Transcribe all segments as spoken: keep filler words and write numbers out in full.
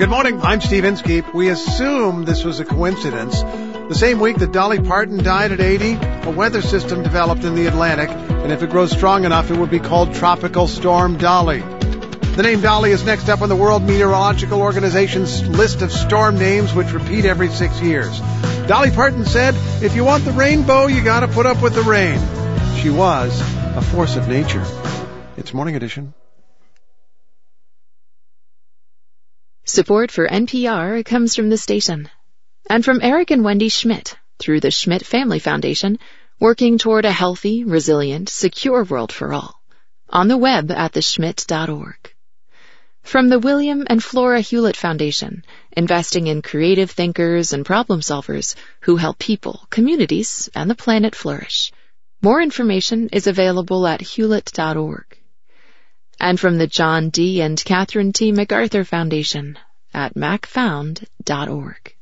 Good morning, I'm Steve Inskeep. We assume this was a coincidence. The same week that Dolly Parton died at eighty, a weather system developed in the Atlantic, and if it grows strong enough, it would be called Tropical Storm Dolly. The name Dolly is next up on the World Meteorological Organization's list of storm names, which repeat every six years. Dolly Parton said, if you want the rainbow, you gotta put up with the rain. She was a force of nature. It's Morning Edition. Support for N P R comes from the station and from Eric and Wendy Schmidt through the Schmidt Family Foundation, working toward a healthy, resilient, secure world for all. On the web at the schmidt dot org. From the William and Flora Hewlett Foundation, investing in creative thinkers and problem solvers who help people, communities, and the planet flourish. More information is available at hewlett dot org. And from the John D. and Catherine T. MacArthur Foundation at mac found dot org.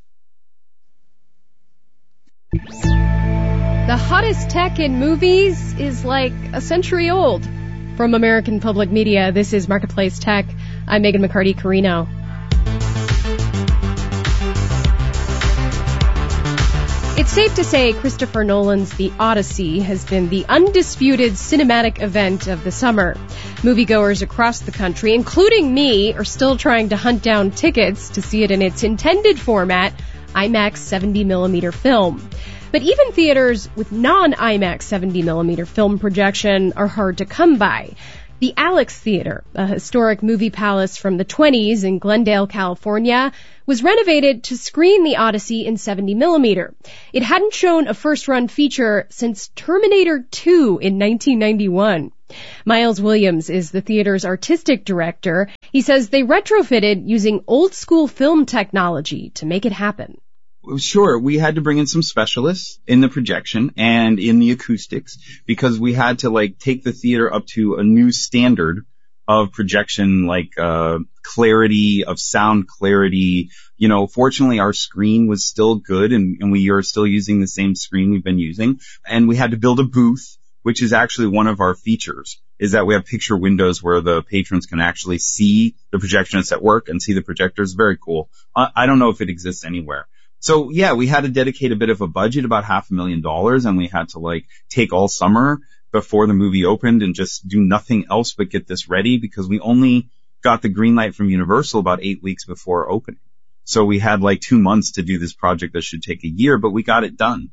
The hottest tech in movies is like a century old. From American Public Media, this is Marketplace Tech. I'm Megan McCarty-Carino. It's safe to say Christopher Nolan's The Odyssey has been the undisputed cinematic event of the summer. Moviegoers across the country, including me, are still trying to hunt down tickets to see it in its intended format, IMAX seventy millimeter film. But even theaters with non-IMAX seventy millimeter film projection are hard to come by. The Alex Theater, a historic movie palace from the twenties in Glendale, California, was renovated to screen The Odyssey in seventy millimeter. It hadn't shown a first-run feature since Terminator two in nineteen ninety-one. Miles Williams is the theater's artistic director. He says they retrofitted using old-school film technology to make it happen. Sure, we had to bring in some specialists in the projection and in the acoustics because we had to like take the theater up to a new standard of projection, like uh clarity, of sound clarity. You know, fortunately our screen was still good and, and we are still using the same screen we've been using. And we had to build a booth, which is actually one of our features, is that we have picture windows where the patrons can actually see the projectionists at work and see the projectors. Very cool. I, I don't know if it exists anywhere. So yeah, we had to dedicate a bit of a budget, about half a million dollars, and we had to like take all summer before the movie opened and just do nothing else but get this ready because we only got the green light from Universal about eight weeks before opening. So we had like two months to do this project that should take a year, but we got it done.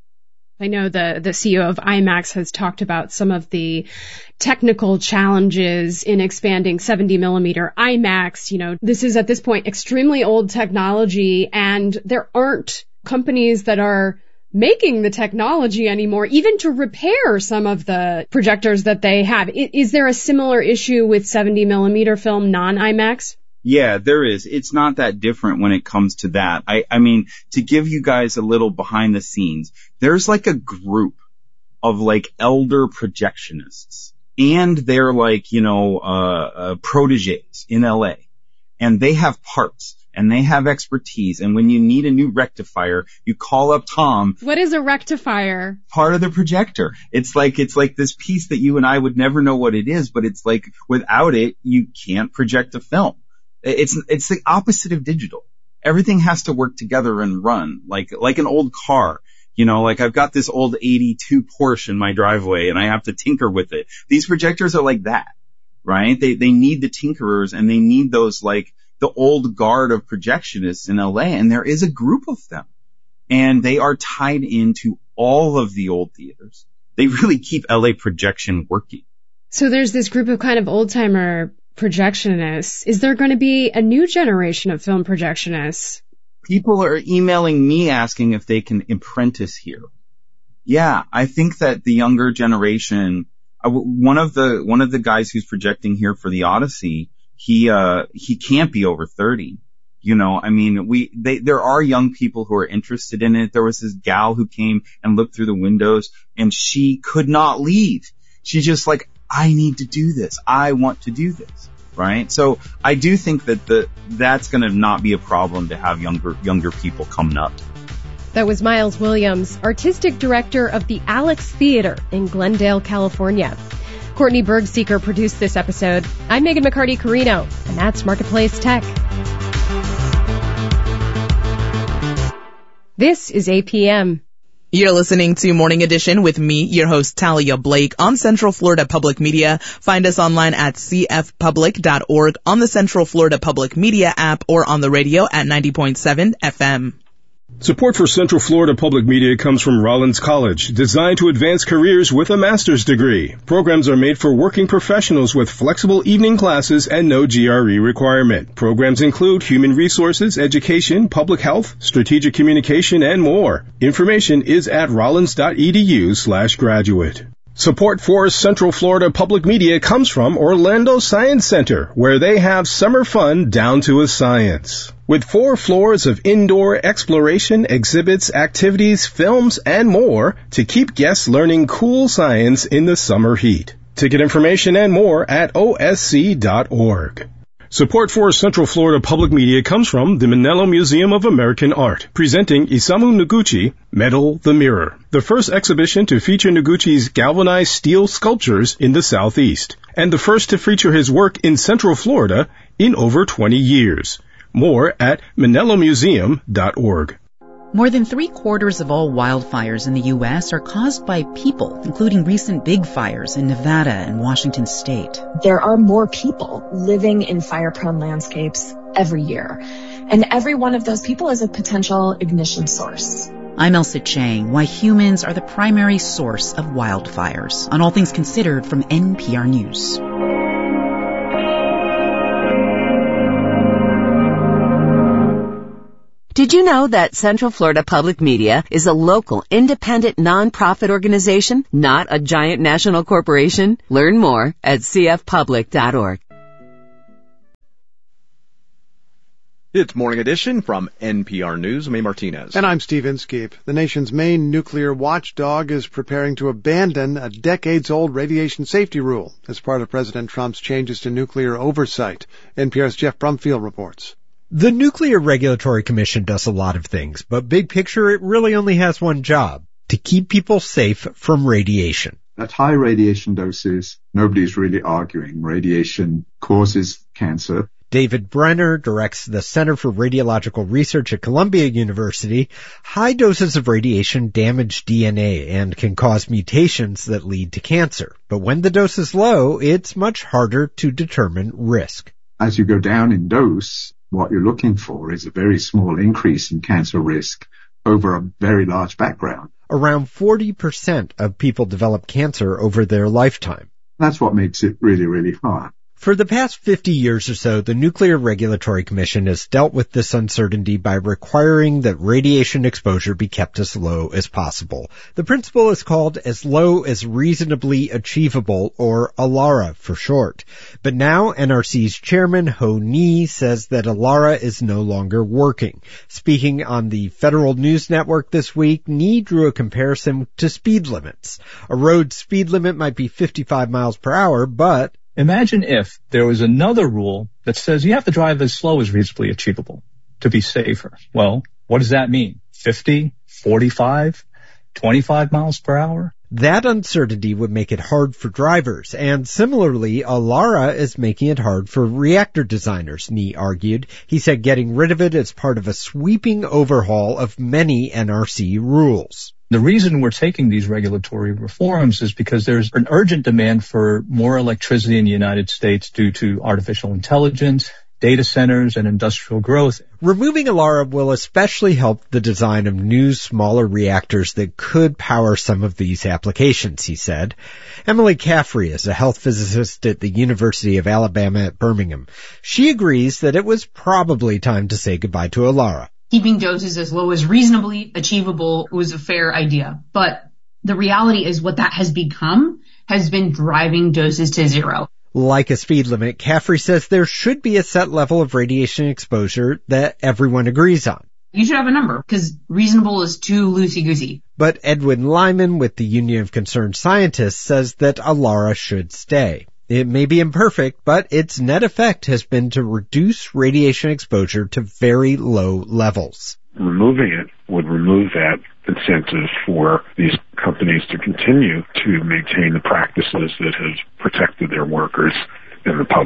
I know the, the C E O of IMAX has talked about some of the technical challenges in expanding seventy millimeter IMAX. You know, this is at this point extremely old technology and there aren't companies that are making the technology anymore, even to repair some of the projectors that they have. Is, is there a similar issue with seventy millimeter film non-IMAX? Yeah, there is. It's not that different when it comes to that. I, I mean, to give you guys a little behind the scenes, there's like a group of like elder projectionists and they're like, you know, uh, uh proteges in L A and they have parts and they have expertise. And when you need a new rectifier, you call up Tom. What is a rectifier? Part of the projector. It's like, it's like this piece that you and I would never know what it is, but it's like without it, you can't project a film. It's, it's the opposite of digital. Everything has to work together and run like, like an old car. You know, like I've got this old eighty-two Porsche in my driveway and I have to tinker with it. These projectors are like that, right? They, they need the tinkerers and they need those like the old guard of projectionists in L A, and there is a group of them and they are tied into all of the old theaters. They really keep L A projection working. So there's this group of kind of old timer projectionists. Is there going to be a new generation of film projectionists? People are emailing me asking if they can apprentice here. Yeah, I think that the younger generation, uh, one of the, one of the guys who's projecting here for The Odyssey, he, uh, he can't be over thirty. You know, I mean, we, they, there are young people who are interested in it. There was this gal who came and looked through the windows and she could not leave. She's just like, I need to do this. I want to do this. Right? So I do think that the, that's going to not be a problem to have younger, younger people coming up. That was Miles Williams, artistic director of the Alex Theater in Glendale, California. Courtney Bergseeker produced this episode. I'm Megan McCarty-Carino, and that's Marketplace Tech. This is A P M. You're listening to Morning Edition with me, your host, Talia Blake, on Central Florida Public Media. Find us online at c f public dot org, on the Central Florida Public Media app, or on the radio at ninety point seven F M. Support for Central Florida Public Media comes from Rollins College, designed to advance careers with a master's degree. Programs are made for working professionals with flexible evening classes and no G R E requirement. Programs include human resources, education, public health, strategic communication, and more. Information is at rollins.edu slash graduate. Support for Central Florida Public Media comes from Orlando Science Center, where they have summer fun down to a science. With four floors of indoor exploration, exhibits, activities, films, and more to keep guests learning cool science in the summer heat. Ticket information and more at o s c dot org. Support for Central Florida Public Media comes from the Manello Museum of American Art, presenting Isamu Noguchi, Metal the Mirror, the first exhibition to feature Noguchi's galvanized steel sculptures in the Southeast, and the first to feature his work in Central Florida in over twenty years. More at manello museum dot org. More than three quarters of all wildfires in the U S are caused by people, including recent big fires in Nevada and Washington state. There are more people living in fire-prone landscapes every year, and every one of those people is a potential ignition source. I'm Elsa Chang, why humans are the primary source of wildfires, on All Things Considered from N P R News. Did you know that Central Florida Public Media is a local, independent, nonprofit organization, not a giant national corporation? Learn more at c f public dot org. It's Morning Edition from N P R News. I'm A. Martinez. And I'm Steve Inskeep. The nation's main nuclear watchdog is preparing to abandon a decades-old radiation safety rule as part of President Trump's changes to nuclear oversight. N P R's Jeff Brumfield reports. The Nuclear Regulatory Commission does a lot of things, but big picture, it really only has one job: to keep people safe from radiation. At high radiation doses, nobody's really arguing. Radiation causes cancer. David Brenner directs the Center for Radiological Research at Columbia University. High doses of radiation damage D N A and can cause mutations that lead to cancer. But when the dose is low, it's much harder to determine risk. As you go down in dose, what you're looking for is a very small increase in cancer risk over a very large background. Around forty percent of people develop cancer over their lifetime. That's what makes it really, really hard. For the past fifty years or so, the Nuclear Regulatory Commission has dealt with this uncertainty by requiring that radiation exposure be kept as low as possible. The principle is called as low as reasonably achievable, or ALARA for short. But now N R C's chairman, Ho Ni, says that ALARA is no longer working. Speaking on the Federal News Network this week, Ni drew a comparison to speed limits. A road speed limit might be fifty-five miles per hour, but imagine if there was another rule that says you have to drive as slow as reasonably achievable to be safer. Well, what does that mean? fifty, forty-five, twenty-five miles per hour? That uncertainty would make it hard for drivers, and similarly, ALARA is making it hard for reactor designers, Ni argued. He said getting rid of it is part of a sweeping overhaul of many N R C rules. The reason we're taking these regulatory reforms is because there's an urgent demand for more electricity in the United States due to artificial intelligence, data centers, and industrial growth. Removing ALARA will especially help the design of new, smaller reactors that could power some of these applications, he said. Emily Caffrey is a health physicist at the University of Alabama at Birmingham. She agrees that it was probably time to say goodbye to ALARA. Keeping doses as low as reasonably achievable was a fair idea. But the reality is what that has become has been driving doses to zero. Like a speed limit, Caffrey says there should be a set level of radiation exposure that everyone agrees on. You should have a number, because reasonable is too loosey-goosey. But Edwin Lyman with the Union of Concerned Scientists says that ALARA should stay. It may be imperfect, but its net effect has been to reduce radiation exposure to very low levels. Removing it would remove that incentive for these companies to continue to maintain the practices that have protected their workers and the public.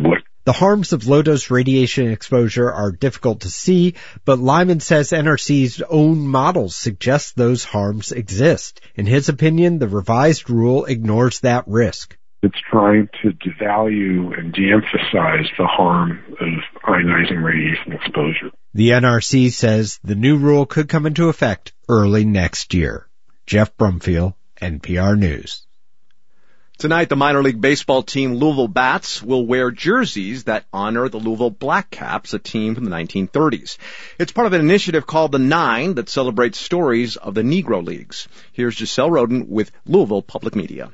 The harms of low-dose radiation exposure are difficult to see, but Lyman says N R C's own models suggest those harms exist. In his opinion, the revised rule ignores that risk. It's trying to devalue and de-emphasize the harm of ionizing radiation exposure. The N R C says the new rule could come into effect early next year. Jeff Brumfield, N P R News. Tonight, the minor league baseball team Louisville Bats will wear jerseys that honor the Louisville Black Caps, a team from the nineteen thirties. It's part of an initiative called The Nine that celebrates stories of the Negro Leagues. Here's Giselle Roden with Louisville Public Media.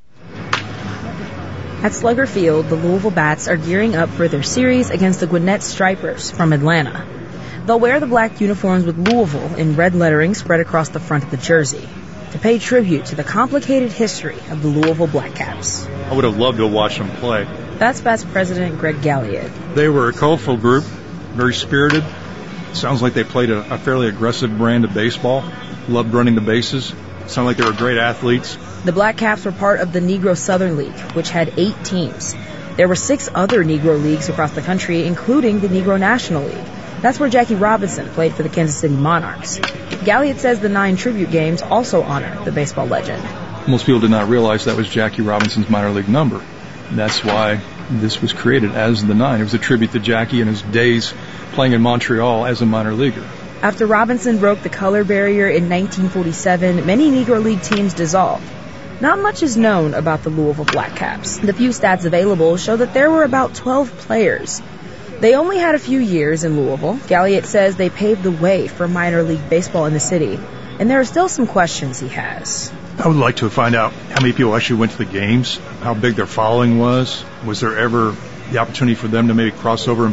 At Slugger Field, the Louisville Bats are gearing up for their series against the Gwinnett Stripers from Atlanta. They'll wear the black uniforms with Louisville in red lettering spread across the front of the jersey to pay tribute to the complicated history of the Louisville Black Caps. I would have loved to watch them play. That's Bats president Greg Galliard. They were a colorful group, very spirited. Sounds like they played a, a fairly aggressive brand of baseball, loved running the bases. Sounded like they were great athletes. The Black Caps were part of the Negro Southern League, which had eight teams. There were six other Negro leagues across the country, including the Negro National League. That's where Jackie Robinson played for the Kansas City Monarchs. Galliard says the nine tribute games also honor the baseball legend. Most people did not realize that was Jackie Robinson's minor league number. That's why this was created as the nine. It was a tribute to Jackie and his days playing in Montreal as a minor leaguer. After Robinson broke the color barrier in nineteen forty-seven, many Negro League teams dissolved. Not much is known about the Louisville Black Caps. The few stats available show that there were about twelve players. They only had a few years in Louisville. Galliard says they paved the way for minor league baseball in the city, and there are still some questions he has. I would like to find out how many people actually went to the games, how big their following was. Was there ever the opportunity for them to maybe cross over and